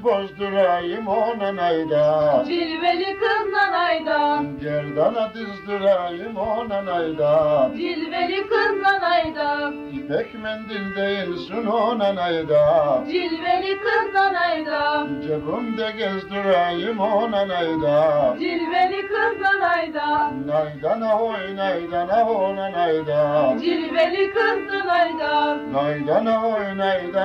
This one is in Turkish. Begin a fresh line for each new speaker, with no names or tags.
Bozdurayım ona nayda,
Cilveli kız nanayda,
gerdana dizdurayım ona nayda.
cilveli kız nanayda,
İpek mendil değilsin ona nayda,
cilveli kız nanayda,
cebimde gezdireyim ona nayda.
cilveli kız nanayda,
Naydana hoy naydana ona nayda,
cilveli kız nanayda.
naydana hoy naydana.